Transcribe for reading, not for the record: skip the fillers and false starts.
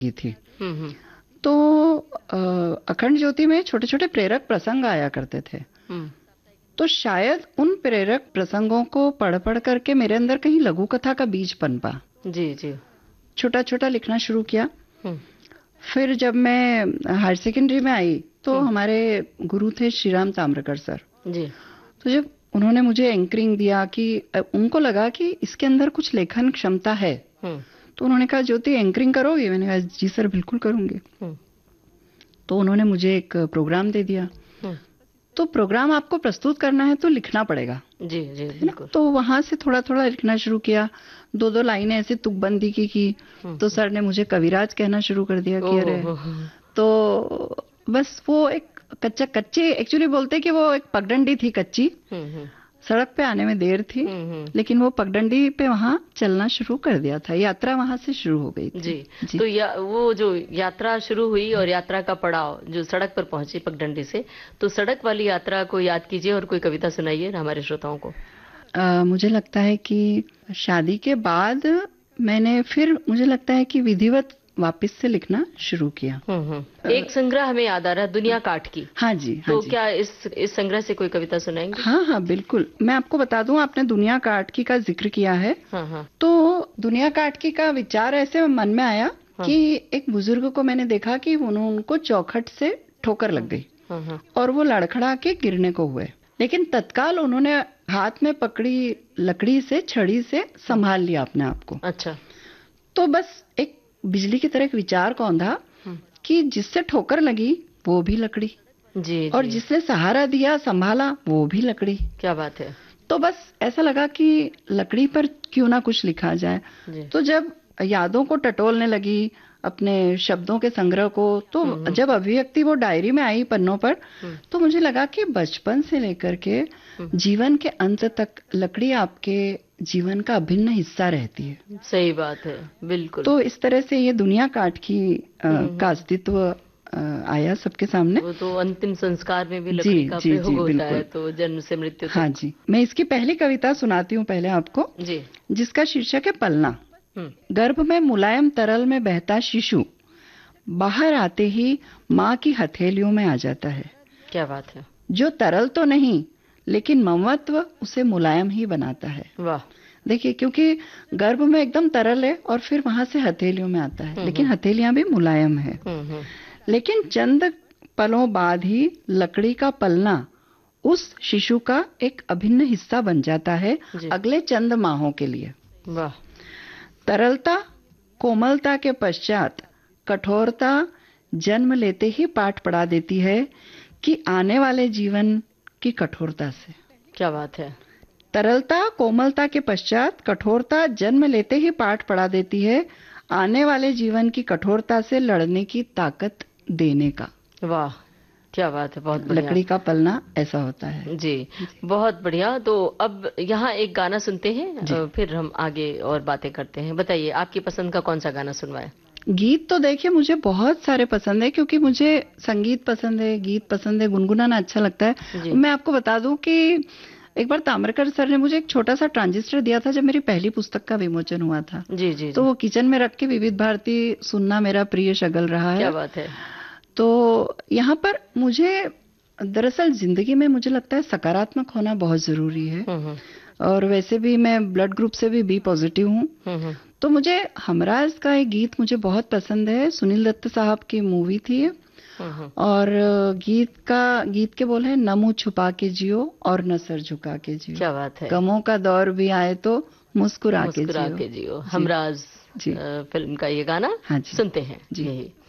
की थी। हम्म। तो अखंड ज्योति में छोटे छोटे प्रेरक प्रसंग आया करते थे। हम्म। तो शायद उन प्रेरक प्रसंगों को पढ़ पढ़ करके मेरे अंदर कहीं लघु कथा का बीज पनपा। जी जी। छोटा छोटा लिखना शुरू किया। हम्म। फिर जब मैं हायर सेकेंडरी में आई तो हमारे गुरु थे श्रीराम ताम्रकर सर। जी। तो जब उन्होंने मुझे एंकरिंग दिया कि उनको लगा कि इसके अंदर कुछ लेखन क्षमता है, तो उन्होंने कहा ज्योति एंकरिंग करोगी? मैंने कहा जी सर बिल्कुल करूंगी। तो उन्होंने मुझे एक प्रोग्राम दे दिया। तो प्रोग्राम आपको प्रस्तुत करना है तो लिखना पड़ेगा। जी जी बिल्कुल। तो वहां से थोड़ा थोड़ा लिखना शुरू किया। दो दो लाइनें ऐसे तुकबंदी की। तो सर ने मुझे कविराज कहना शुरू कर दिया कि अरे। तो बस वो एक कच्चे एक्चुअली बोलते कि वो एक पगडंडी थी कच्ची। सड़क पे आने में देर थी, लेकिन वो पगडंडी पे वहां चलना शुरू कर दिया था। यात्रा वहां से शुरू हो गई थी। जी। तो वो जो यात्रा शुरू हुई और यात्रा का पड़ाव जो सड़क पर पहुंची पगडंडी से, तो सड़क वाली यात्रा को याद कीजिए और कोई कविता सुनाइए हमारे श्रोताओं को। मुझे लगता है कि शादी के बाद मैंने फिर मुझे लगता है कि विधिवत वापस से लिखना शुरू किया। एक संग्रह हमें याद आ रहा है, दुनिया काट की। हाँ जी। तो क्या इस संग्रह से कोई कविता सुनाएंगे? हाँ बिल्कुल। मैं आपको बता दूं, आपने दुनिया काट की का जिक्र किया है। तो दुनिया काट की का विचार ऐसे मन में आया कि एक बुजुर्ग को मैंने देखा कि उनको चौखट से ठोकर लग गई और वो लड़खड़ा के गिरने को हुए, लेकिन तत्काल उन्होंने हाथ में पकड़ी लकड़ी से, छड़ी से संभाल लिया अपने आप को। अच्छा। तो बस एक बिजली की तरह एक विचार कौंधा कि जिससे ठोकर लगी वो भी लकड़ी। जी। और जिसने सहारा दिया, संभाला, वो भी लकड़ी। क्या बात है। तो बस ऐसा लगा कि लकड़ी पर क्यों ना कुछ लिखा जाए। तो जब यादों को टटोलने लगी, अपने शब्दों के संग्रह को, तो जब अभिव्यक्ति वो डायरी में आई पन्नों पर, तो मुझे लगा कि बचपन से लेकर के जीवन के अंत तक लकड़ी आपके जीवन का अभिन्न हिस्सा रहती है। सही बात है, बिल्कुल। तो इस तरह से ये दुनिया काट की का अस्तित्व आया सबके सामने। वो तो अंतिम संस्कार में भी लकड़ी का प्रयोग होता है, तो जन्म से मृत्यु तक। हाँ जी। मैं इसकी पहली कविता सुनाती हूँ पहले आपको जी, जिसका शीर्षक है पलना। गर्भ में मुलायम तरल में बहता शिशु बाहर आते ही माँ की हथेलियों में आ जाता है। क्या बात है। जो तरल तो नहीं, लेकिन ममत्व उसे मुलायम ही बनाता है। वाह। देखिए, क्योंकि गर्भ में एकदम तरल है और फिर वहां से हथेलियों में आता है, लेकिन हथेलियां भी मुलायम है। लेकिन चंद पलों बाद ही लकड़ी का पलना उस शिशु का एक अभिन्न हिस्सा बन जाता है अगले चंद माहों के लिए। वाह। तरलता, कोमलता के पश्चात कठोरता जन्म लेते ही पाठ पढ़ा देती है कि आने वाले जीवन की कठोरता से। क्या बात है। तरलता, कोमलता के पश्चात कठोरता जन्म लेते ही पाठ पढ़ा देती है आने वाले जीवन की कठोरता से लड़ने की ताकत देने का। वाह, क्या बात है, बहुत बढ़िया। लकड़ी का पलना ऐसा होता है। जी, बहुत बढ़िया। तो अब यहाँ एक गाना सुनते हैं, फिर हम आगे और बातें करते हैं। बताइए, आपकी पसंद का कौन सा गाना सुनवाए? गीत तो देखिए मुझे बहुत सारे पसंद है, क्योंकि मुझे संगीत पसंद है, गीत पसंद है, गुनगुनाना अच्छा लगता है। मैं आपको बता दूं कि एक बार ताम्रकर सर ने मुझे एक छोटा सा ट्रांजिस्टर दिया था जब मेरी पहली पुस्तक का विमोचन हुआ था। जी। तो वो किचन में रख के विविध भारती सुनना मेरा प्रिय शगल रहा है। क्या बात है। तो यहाँ पर मुझे दरअसल जिंदगी में मुझे लगता है सकारात्मक होना बहुत जरूरी है। और वैसे भी मैं ब्लड ग्रुप से भी बी पॉजिटिव हूँ। तो मुझे हमराज का एक गीत मुझे बहुत पसंद है। सुनील दत्त साहब की मूवी थी और गीत के बोल है, न मुंह छुपा के जियो और न सर झुका के जियो। क्या बात है। गमों का दौर भी आए तो मुस्कुरा के जियो। हमराज फिल्म का ये गाना सुनते हैं। जी।